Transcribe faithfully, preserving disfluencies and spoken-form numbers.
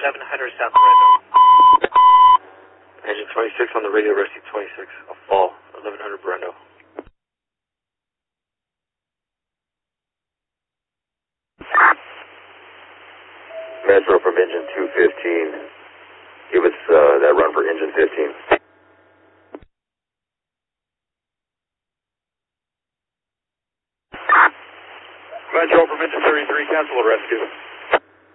eleven hundred South Lorenzo. Engine twenty-six on the radio, rescue twenty-six, a fall, eleven hundred Brendo. Metro from engine two fifteen. Give us uh, that run for engine fifteen. Metro from engine thirty-three, cancel the rescue.